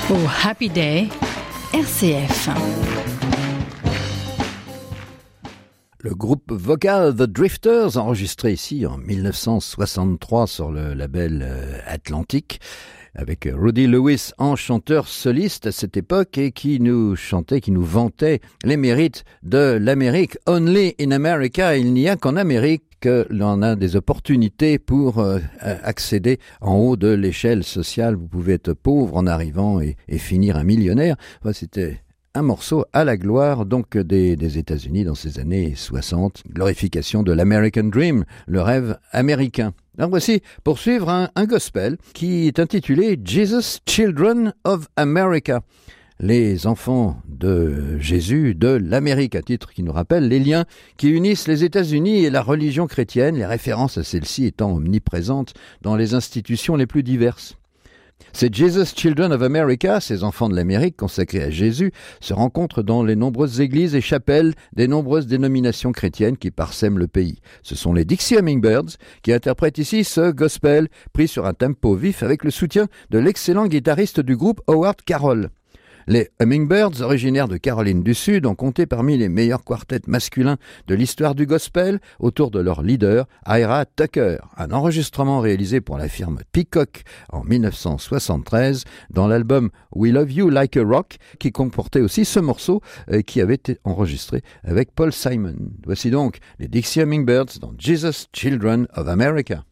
Oh Happy Day, RCF. Le groupe vocal The Drifters, enregistré ici en 1963 sur le label Atlantic, avec Rudy Lewis en chanteur soliste à cette époque et qui nous chantait, qui nous vantait les mérites de l'Amérique. Only in America, il n'y a qu'en Amérique que l'on a des opportunités pour accéder en haut de l'échelle sociale. Vous pouvez être pauvre en arrivant et finir un millionnaire. Enfin, c'était un morceau à la gloire donc des États-Unis dans ces années 60. Glorification de l'American Dream, le rêve américain. Alors voici, pour suivre, un gospel qui est intitulé Jesus, Children of America. Les enfants de Jésus de l'Amérique, un titre qui nous rappelle les liens qui unissent les États-Unis et la religion chrétienne, les références à celle-ci étant omniprésentes dans les institutions les plus diverses. Ces Jesus Children of America, ces enfants de l'Amérique consacrés à Jésus, se rencontrent dans les nombreuses églises et chapelles des nombreuses dénominations chrétiennes qui parsèment le pays. Ce sont les Dixie Hummingbirds qui interprètent ici ce gospel pris sur un tempo vif avec le soutien de l'excellent guitariste du groupe Howard Carroll. Les Hummingbirds, originaires de Caroline du Sud, ont compté parmi les meilleurs quartets masculins de l'histoire du gospel autour de leur leader, Ira Tucker. Un enregistrement réalisé pour la firme Peacock en 1973 dans l'album We Love You Like a Rock, qui comportait aussi ce morceau qui avait été enregistré avec Paul Simon. Voici donc les Dixie Hummingbirds dans Jesus Children of America.